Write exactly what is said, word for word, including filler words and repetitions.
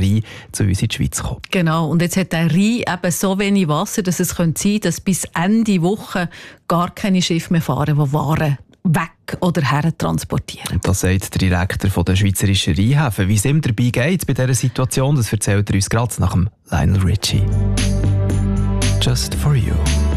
Rhein zu uns in die Schweiz kommen. Genau, und jetzt hat der Rhein eben so wenig Wasser, dass es sein könnte, dass bis Ende Woche gar keine Schiffe mehr fahren, die Waren weg oder her transportieren. Und das sagt der Direktor der Schweizerischen Rheinhäfen. Wie es ihm dabei geht bei dieser Situation, das erzählt er uns gerade nach dem Lionel Richie. Just for you.